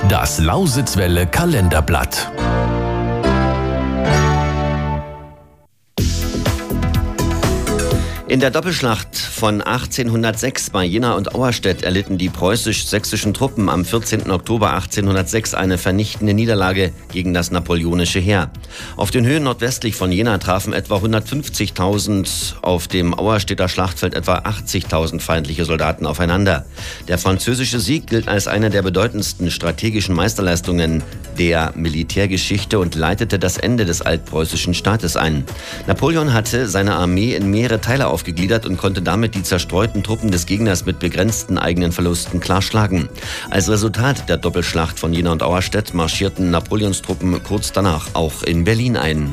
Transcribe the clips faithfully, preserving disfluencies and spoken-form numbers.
Das Lausitzwelle Kalenderblatt. In der Doppelschlacht von achtzehnhundertsechs bei Jena und Auerstedt erlitten die preußisch-sächsischen Truppen am vierzehnten Oktober achtzehnhundertsechs eine vernichtende Niederlage gegen das napoleonische Heer. Auf den Höhen nordwestlich von Jena trafen etwa hundertfünfzigtausend, auf dem Auerstedter Schlachtfeld etwa achtzigtausend feindliche Soldaten aufeinander. Der französische Sieg gilt als eine der bedeutendsten strategischen Meisterleistungen der Militärgeschichte und leitete das Ende des altpreußischen Staates ein. Napoleon hatte seine Armee in mehrere Teile aufgegliedert und konnte damit die zerstreuten Truppen des Gegners mit begrenzten eigenen Verlusten klar schlagen. Als Resultat der Doppelschlacht von Jena und Auerstedt marschierten Napoleons Truppen kurz danach auch in Berlin ein.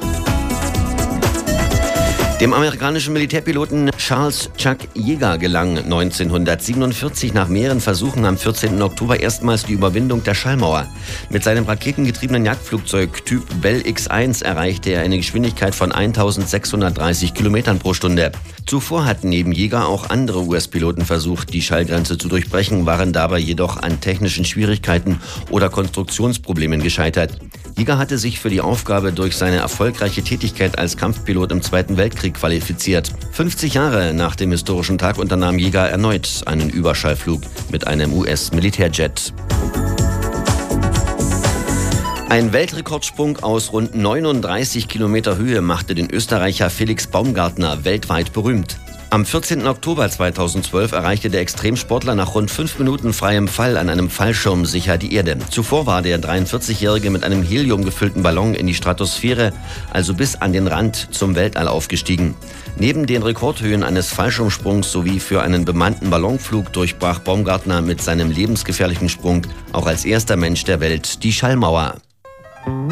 Dem amerikanischen Militärpiloten Charles Chuck Yeager gelang neunzehnhundertsiebenundvierzig nach mehreren Versuchen am vierzehnten Oktober erstmals die Überwindung der Schallmauer. Mit seinem raketengetriebenen Jagdflugzeug Typ Bell X eins erreichte er eine Geschwindigkeit von eintausendsechshundertdreißig Kilometern pro Stunde. Zuvor hatten neben Yeager auch andere U S-Piloten versucht, die Schallgrenze zu durchbrechen, waren dabei jedoch an technischen Schwierigkeiten oder Konstruktionsproblemen gescheitert. Yeager hatte sich für die Aufgabe durch seine erfolgreiche Tätigkeit als Kampfpilot im Zweiten Weltkrieg qualifiziert. fünfzig Jahre nach dem historischen Tag unternahm Yeager erneut einen Überschallflug mit einem U S-Militärjet. Ein Weltrekordsprung aus rund neununddreißig Kilometer Höhe machte den Österreicher Felix Baumgartner weltweit berühmt. Am vierzehnten Oktober zweitausendzwölf erreichte der Extremsportler nach rund fünf Minuten freiem Fall an einem Fallschirm sicher die Erde. Zuvor war der dreiundvierzigjährige mit einem Helium gefüllten Ballon in die Stratosphäre, also bis an den Rand zum Weltall aufgestiegen. Neben den Rekordhöhen eines Fallschirmsprungs sowie für einen bemannten Ballonflug durchbrach Baumgartner mit seinem lebensgefährlichen Sprung auch als erster Mensch der Welt die Schallmauer.